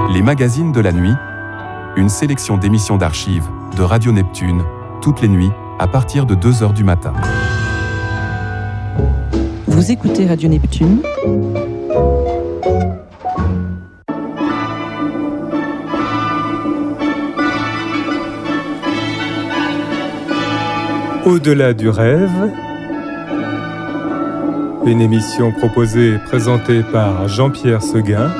Les magazines de la nuit, une sélection d'émissions d'archives de Radio Neptune, toutes les nuits, à partir de 2h du matin. Vous écoutez Radio Neptune. Au-delà du rêve, une émission proposée et présentée par Jean-Pierre Seguin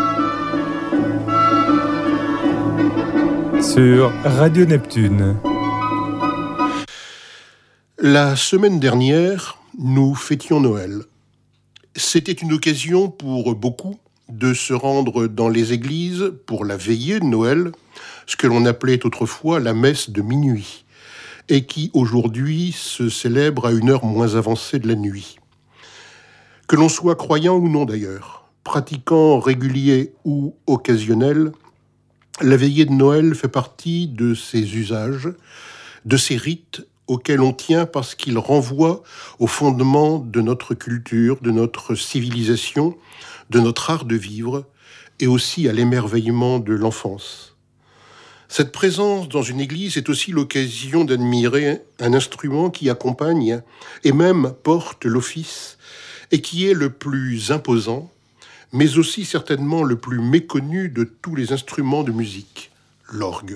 sur Radio Neptune. La semaine dernière, nous fêtions Noël. C'était une occasion pour beaucoup de se rendre dans les églises pour la veillée de Noël, ce que l'on appelait autrefois la messe de minuit, et qui aujourd'hui se célèbre à une heure moins avancée de la nuit. Que l'on soit croyant ou non d'ailleurs, pratiquant régulier ou occasionnel, la veillée de Noël fait partie de ces usages, de ces rites auxquels on tient parce qu'ils renvoient au fondement de notre culture, de notre civilisation, de notre art de vivre, et aussi à l'émerveillement de l'enfance. Cette présence dans une église est aussi l'occasion d'admirer un instrument qui accompagne et même porte l'office et qui est le plus imposant, mais aussi certainement le plus méconnu de tous les instruments de musique, l'orgue.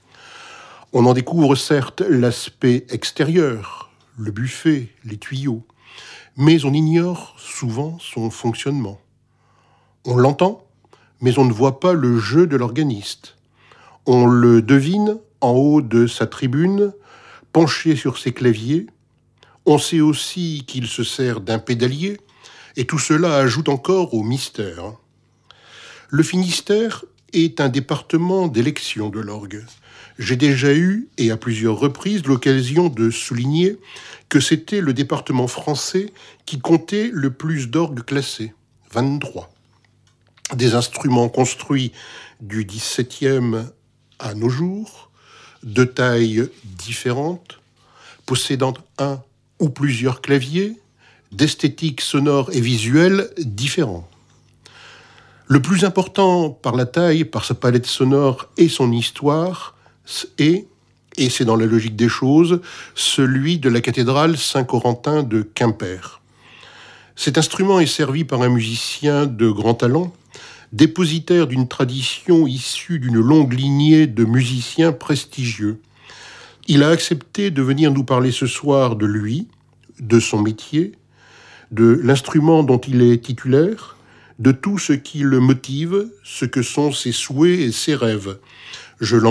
On en découvre certes l'aspect extérieur, le buffet, les tuyaux, mais on ignore souvent son fonctionnement. On l'entend, mais on ne voit pas le jeu de l'organiste. On le devine en haut de sa tribune, penché sur ses claviers. On sait aussi qu'il se sert d'un pédalier, et tout cela ajoute encore au mystère. Le Finistère est un département d'élection de l'orgue. J'ai déjà eu, et à plusieurs reprises, l'occasion de souligner que c'était le département français qui comptait le plus d'orgues classés, 23. Des instruments construits du XVIIe à nos jours, de tailles différentes, possédant un ou plusieurs claviers, d'esthétiques sonores et visuelles différents. Le plus important par la taille, par sa palette sonore et son histoire est, et c'est dans la logique des choses, celui de la cathédrale Saint-Corentin de Quimper. Cet instrument est servi par un musicien de grand talent, dépositaire d'une tradition issue d'une longue lignée de musiciens prestigieux. Il a accepté de venir nous parler ce soir de lui, de son métier, de l'instrument dont il est titulaire, de tout ce qui le motive, ce que sont ses souhaits et ses rêves. Je